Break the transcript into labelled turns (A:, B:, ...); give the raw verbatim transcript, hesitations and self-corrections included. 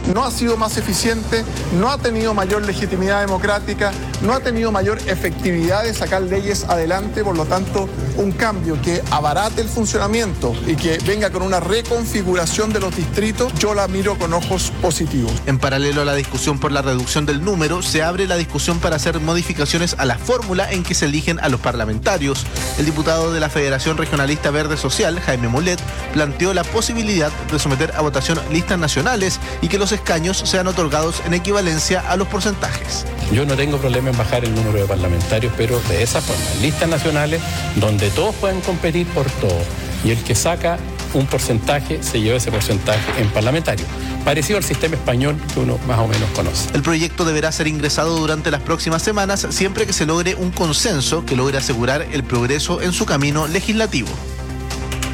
A: no ha sido más eficiente, no ha tenido mayor legitimidad democrática, no ha tenido mayor efectividad de sacar leyes adelante. Por lo tanto, un cambio que abarate el funcionamiento y que venga con una reconfiguración de los distritos, yo la miro con ojos positivos.
B: En paralelo a la discusión por la reducción del número, se abre la discusión para hacer modificaciones a la fórmula en que se eligen a los parlamentarios. El diputado de la Federación Regionalista Verde Social, Jaime Mulet, planteó la posibilidad de someter a votación listas nacionales y que los escaños sean otorgados en equivalencia a los porcentajes.
C: Yo no tengo problema en bajar el número de parlamentarios, pero de esa forma, listas nacionales donde todos pueden competir por todo y el que saca un porcentaje se lleva ese porcentaje en parlamentario, parecido al sistema español que uno más o menos conoce.
B: El proyecto deberá ser ingresado durante las próximas semanas siempre que se logre un consenso que logre asegurar el progreso en su camino legislativo.